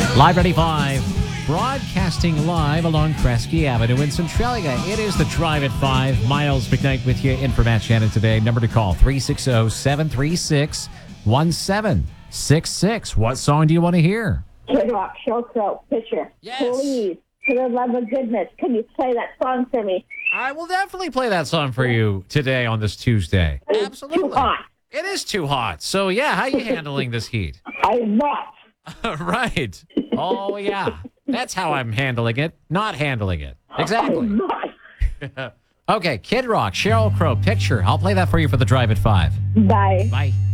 Live 95, broadcasting live along Kresge Avenue in Centralia. It is the Drive at 5. Miles McKnight with you in for Matt Shannon today. Number to call, 360-736-1766. What song do you want to hear? Kid Rock, Sheryl Crow, Pitcher. Yes. Please, for the love of goodness, can you play that song for me? I will definitely play that song for you today on this Tuesday. Absolutely. Too hot. It is too hot. So, yeah, how are you handling this heat? I'm not. Right. Oh, yeah. That's how I'm handling it, not handling it. I'm Exactly. not. Okay, Kid Rock, Sheryl Crow, Picture. I'll play that for you for the Drive at 5. Bye. Bye.